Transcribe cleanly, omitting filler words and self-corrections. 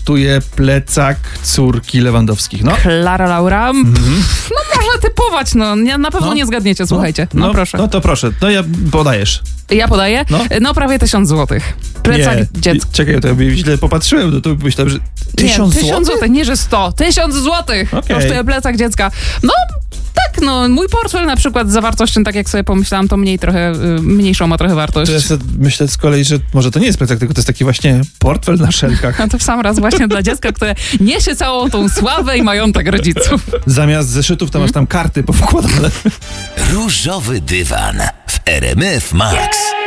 kosztuje plecak córki Lewandowskich? No. Klara Laura? No można typować, no. Na pewno nie zgadniecie, słuchajcie. No proszę. No to proszę, no ja podajesz. Ja podaję? No prawie 1000 złotych. Plecak dziecka. Czekaj, to ja źle popatrzyłem, no to myślałem, że 1000 złotych? Nie, że 100. 1000 złotych kosztuje plecak dziecka. No tak, no mój portfel na przykład z zawartością, tak jak sobie pomyślałam, to mniejszą ma trochę wartość. To ja myślę z kolei, że może to nie jest plecak, tylko to jest taki właśnie portfel na szelkach. A to w sam raz właśnie dla dziecka, które niesie całą tą sławę i majątek rodziców. Zamiast zeszytów to masz tam karty powkładane. Różowy dywan w RMF Max.